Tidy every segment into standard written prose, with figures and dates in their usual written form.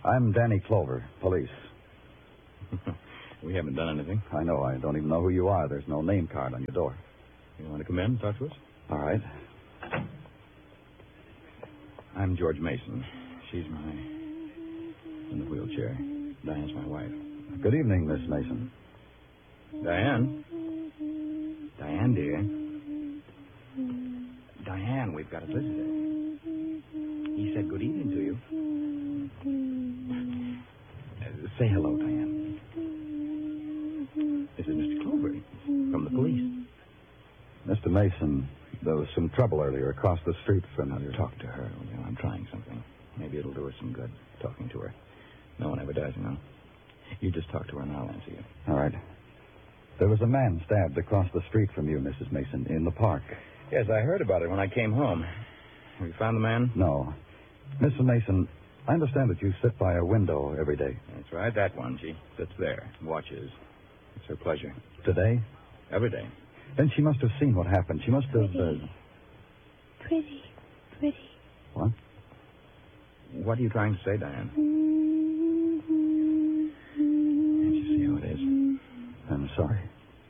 I'm Danny Clover, police. We haven't done anything. I know. I don't even know who you are. There's no name card on your door. You want to come in and talk to us? All right. I'm George Mason. She's in the wheelchair. Diane's my wife. Good evening, Miss Mason. Diane? Diane, dear. Diane, we've got a visitor. He said good evening to you. Say hello, Diane. This is Mr. Clover from the police. Mr. Mason, there was some trouble earlier across the street from you. Talk to her. I'm trying something. Maybe it'll do us some good, talking to her. No one ever does, you know. You just talk to her and I'll answer you. All right. There was a man stabbed across the street from you, Mrs. Mason, in the park. Yes, I heard about it when I came home. Have you found the man? No. Mr. Mason, I understand that you sit by a window every day. That's right, that one. She sits there, watches. It's her pleasure. Today? Every day. Then she must have seen what happened. She must have... Pretty. What? What are you trying to say, Diane? Can't you see how it is? I'm sorry.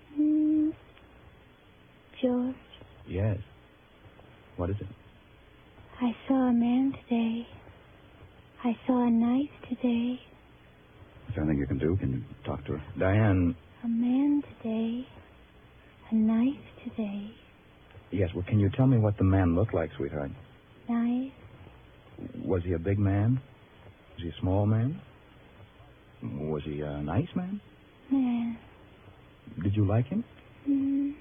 George, Yes. What is it? I saw a man today. I saw a knife today. Is there anything you can do? Can you talk to her? Diane. A man today. A knife today. Yes, well, can you tell me what the man looked like, sweetheart? Knife. Was he a big man? Was he a small man? Was he a nice man? Man. Did you like him?